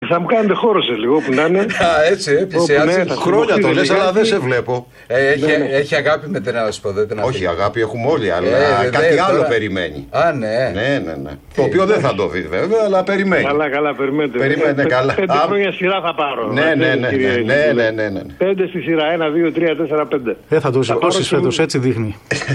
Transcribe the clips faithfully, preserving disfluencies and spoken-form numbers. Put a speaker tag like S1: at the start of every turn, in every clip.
S1: Θα μου κάνετε χώρο σε λίγο που να είναι.
S2: Α, έτσι, έπεισε.
S3: Χρόνια το λες, αλλά δεν σε βλέπω.
S2: Έχει αγάπη με την άλλη σποδέ.
S3: Όχι, αγάπη έχουμε όλοι, αλλά κάτι άλλο περιμένει.
S2: Α, ναι.
S3: Ναι, ναι, ναι. Το οποίο δεν θα το δει βέβαια, αλλά περιμένει.
S1: Καλά, καλά, περιμένετε.
S3: Περιμένετε καλά.
S1: Πέντε χρόνια σειρά θα πάρω.
S3: Ναι, ναι, ναι.
S1: Πέντε στη σειρά. Ένα, δύο, τρία, τέσσερα, πέντε.
S4: Δεν θα το σηκώσει φέτος, έτσι δείχνει.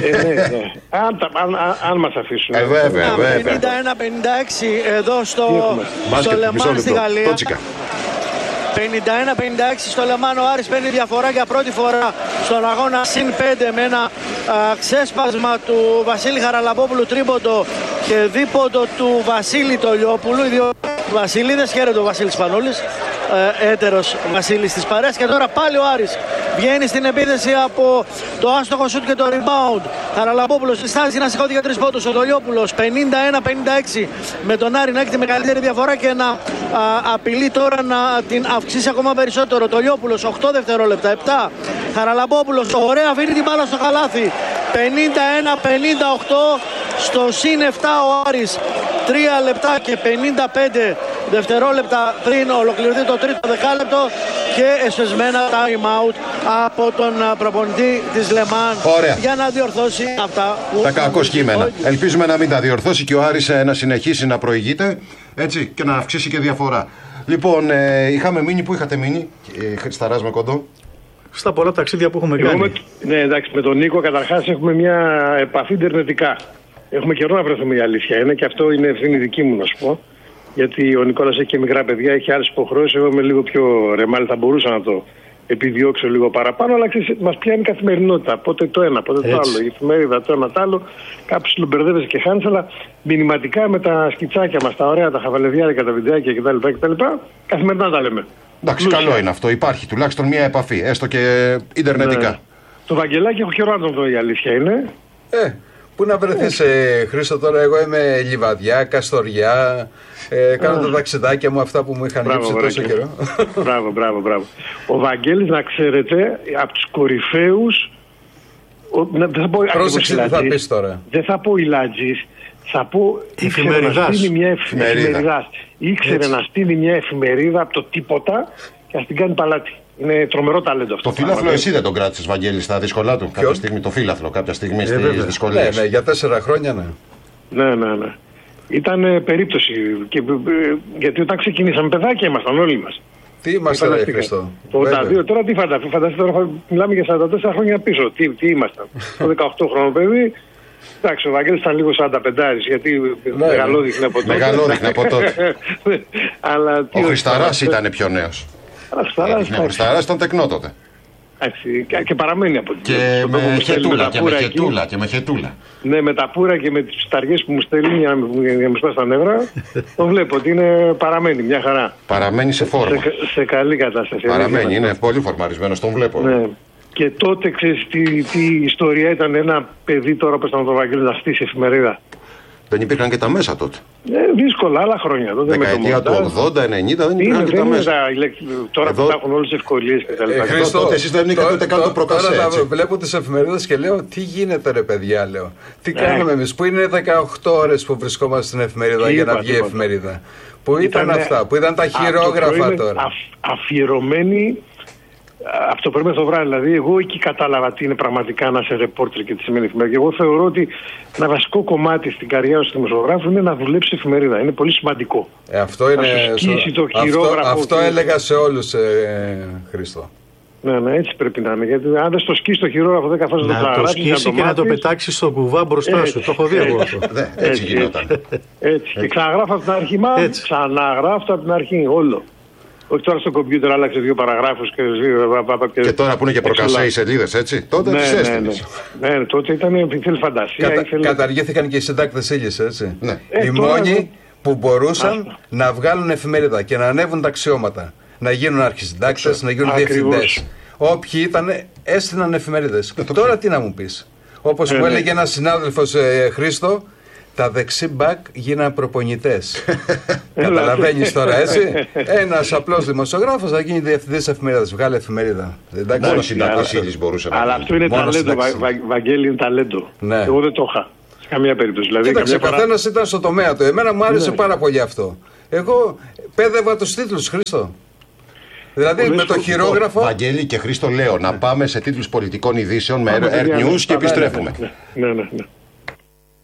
S1: Αν μας αφήσουν.
S3: Βέβαια, βέβαια.
S5: πενήντα ένα πενήντα έξι εδώ στο Λεμάν στη Γαλλία. πενήντα ένα πενήντα έξι στο Λεμάν, ο Άρης παίρνει διαφορά για πρώτη φορά στον αγώνα συν πέντε με ένα α, ξέσπασμα του Βασίλη Χαραλαμπόπουλου τρίποντο και δίποντο του Βασίλη Τολιόπουλου. Οι δύο Βασίληδες, χαίρεται ο Βασίλης Πανούλης, ε, έτερος Βασίλης της παρέας. Και τώρα πάλι ο Άρης βγαίνει στην επίθεση από το άστοχο σουτ και το rebound. Χαραλαμπόπουλος στη στάση να σηκώθει για τρεις πόντους. Ο Τολιόπουλος πενήντα ένα πενήντα έξι με τον Άρη να έχει τη μεγαλύτερη διαφορά και να α, απειλεί τώρα να την αυξήσει ακόμα περισσότερο. Τολιόπουλος οκτώ δευτερόλεπτα, επτά. Χαραλαμπόπουλος ωραία, αφήνει την μπάλα στο καλάθι. πενήντα ένα πενήντα οκτώ στο συν επτά ο Άρης. τρία λεπτά και πενήντα πέντε δευτερόλεπτα πριν ολοκληρωθεί το τρίτο δεκάλεπτο και εσπεσμένα time out από τον προπονητή της Λεμάν.
S3: Ωραία.
S5: Για να διορθώσει αυτά που...
S3: Τα κακό κείμενα. Ελπίζουμε να μην τα διορθώσει και ο Άρης να συνεχίσει να προηγείται, έτσι, και να αυξήσει και διαφορά. Λοιπόν, ε, είχαμε μείνει, πού είχατε μείνει, ε, Χρισταράς με Κοντό?
S4: Στα πολλά ταξίδια που έχουμε κάνει.
S1: Με, ναι, εντάξει, με τον Νίκο καταρχάς έχουμε μια επαφή ιντερνετικά. Έχουμε καιρό να βρεθούμε, η αλήθεια είναι, και αυτό είναι ευθύνη δική μου να σου πω. Γιατί ο Νικόλας έχει και μικρά παιδιά, έχει άλλες υποχρεώσεις. Εγώ είμαι λίγο πιο ρεμάλι, θα μπορούσα να το επιδιώξω λίγο παραπάνω, αλλά μας πιάνει καθημερινότητα. Πότε το ένα, πότε το άλλο. Η εφημερίδα, το ένα, το άλλο. Κάπου συλλομπερδεύεσαι και χάνεις, αλλά μηνυματικά με τα σκιτσάκια μας, τα ωραία, τα χαβαλεδιάρικα, τα βιντεάκια κτλ. κτλ καθημερινά τα λέμε.
S3: Εντάξει, καλό είναι αυτό. Υπάρχει τουλάχιστον μια επαφή, έστω και ιντερνετικά. Ναι.
S1: Το Βαγγελάκι έχω καιρό να τον δω, η αλήθεια είναι.
S2: Ε. Πού να βρεθείς, ε, Χρήστο, τώρα? Εγώ είμαι Λιβαδιά, Καστοριά, ε, κάνω τα ταξιδάκια μου, αυτά που μου είχαν λείψει τόσο καιρό.
S1: Μπράβο, μπράβο, μπράβο. Ο Βαγγέλης, να ξέρετε, από τους κορυφαίους...
S2: Πρόσεξε τι θα πεις τώρα.
S1: Δεν θα πω ηλάτζης, θα πω
S4: εφημεριδάς.
S1: Να στείλει μια εφημερίδα. Ήξερε να στείλει μια εφημερίδα από το τίποτα και να την κάνει παλάτι. Είναι τρομερό ταλέντο αυτό.
S3: Το φύλαθλο εσύ δεν τον κράτησες, Βαγγέλη, στα δύσκολά του? Κάποια στιγμή, το φύλαθλο, κάποια στιγμή ε, στις δυσκολίες.
S2: Ναι, ναι, για τέσσερα χρόνια, ναι.
S1: Ναι, ναι, ναι. Ήταν ε, περίπτωση. Και, ε, γιατί όταν ξεκινήσαμε, παιδάκια ήμασταν όλοι μας.
S2: Τι ήμασταν, ρε Χριστό?
S1: Το ογδόντα δύο, τώρα τι φανταστείτε, φανταστείτε, τώρα μιλάμε για σαράντα τέσσερα χρόνια πίσω. Τι, τι ήμασταν? Το δεκαοκτώ χρόνο παιδί. Εντάξει, ο Βαγγέλης ήταν λίγο σαράντα πέντε, γιατί
S3: ναι,
S1: μεγαλόδειχνε από τότε.
S3: Μεγαλόδειχνε από τότε.
S1: Αλλά,
S3: ο Χρισταράς ήταν πιο νέος. Ο Χρισταράς ήταν τεκνό τότε.
S1: Έτσι, και παραμένει από την
S3: και με χετούλα, και με χετούλα, και με χετούλα.
S1: Ναι, με τα πουρα και με τις σταριές που μου στέλνει για να μου σπάσει τα νεύρα. Το βλέπω ότι είναι, παραμένει μια χαρά.
S3: Παραμένει σε φόρμα.
S1: Σε, σε καλή κατάσταση.
S3: Παραμένει, είναι πολύ φορμαρισμένος, τον βλέπω.
S1: Ναι. Και τότε ξέρεις τι, τι ιστορία ήταν ένα παιδί, τώρα που ήταν το Βαγγέλη, να στήσει εφημερίδα.
S3: Δεν υπήρχαν και τα μέσα τότε.
S1: Ε, δύσκολα, άλλα χρόνια.
S3: Δεκαετία του ογδόντα ενενήντα δεν υπήρχαν και τα μέσα.
S1: Τώρα που έχουν όλες τις ευκολίες και τα λοιπά.
S3: Χρήστο, τότε εσείς δεν είχατε ούτε καν το προκασέ.
S2: Τώρα βλέπω τις εφημερίδες και λέω, τι γίνεται ρε παιδιά, λέω. Τι κάνουμε εμείς, που είναι δεκαοκτώ ώρες που βρισκόμαστε στην εφημερίδα για να βγει η εφημερίδα. Που ήταν αυτά, που ήταν τα χειρόγραφα τώρα.
S1: Αφιερωμένοι. Από το πρωί το βράδυ, δηλαδή, εγώ εκεί κατάλαβα τι είναι πραγματικά να είσαι ρεπόρτερ και τι σημαίνει εφημερίδα. Εγώ θεωρώ ότι ένα βασικό κομμάτι στην καριέρα του δημοσιογράφου είναι να δουλέψει εφημερίδα. Είναι πολύ σημαντικό.
S2: Ε, αυτό είναι.
S1: Να το χειρόγραφο.
S2: Αυτό, αυτό έλεγα σε όλους, ε, Χρήστο.
S1: Ναι, ναι, έτσι πρέπει να είναι. Γιατί αν δεν στο σκίσει το χειρόγραφο δέκα φορές,
S4: να το σκίσει και να το πετάξει στο κουβά μπροστά έτσι, σου. Το έχω δει εγώ αυτό.
S3: Έτσι γινόταν.
S1: Έτσι. Και ξαναγράφω από την αρχή, μα ξαναγράφω από την αρχή όλο. Όχι τώρα στο κομπιούτερ άλλαξε δύο παραγράφους και
S3: δύο. Και τώρα που είναι και προκασέ οι σελίδες, έτσι. Τότε
S1: ναι,
S3: τις
S1: ναι,
S3: έστειλες.
S1: Ναι, ναι, τότε ήταν ήθελε φαντασία.
S2: Κατα,
S1: ήθελε...
S2: Καταργήθηκαν και οι συντάκτες ήλιες, έτσι.
S3: Ναι.
S2: Ε, οι μόνοι που μπορούσαν Α. να βγάλουν εφημερίδα και να ανέβουν τα αξιώματα. Να γίνουν αρχισυντάκτες, να γίνουν διευθυντές. Όποιοι ήταν, έστειλαν εφημερίδες. Τώρα τι να μου πεις. Όπως ε, μου έλεγε ναι. ένας συνάδελφος ε, Χρήστο, τα δεξί μπακ γίναν προπονητές. Καταλαβαίνεις τώρα, έτσι. Ένας απλός δημοσιογράφος θα γίνει διευθυντής εφημερίδας. Βγάλε εφημερίδα.
S3: Μόνο συντάκτης ήλις μπορούσε να γίνει.
S1: Αλλά αυτό είναι ταλέντο, Βαγγέλη, είναι ταλέντο. Εγώ δεν το είχα. Σε καμία περίπτωση.
S2: Κοίταξε, ο καθένας ήταν στο τομέα του. Εμένα μου άρεσε πάρα πολύ αυτό. Εγώ πέδευα τους τίτλους, Χρήστο. Δηλαδή Πολλές με το χειρόγραφο.
S3: Βαγγέλη και Χρήστο, λέω να πάμε σε τίτλους πολιτικών ειδήσεων με Air News και επιστρέφουμε.
S1: Ναι, ναι, ναι.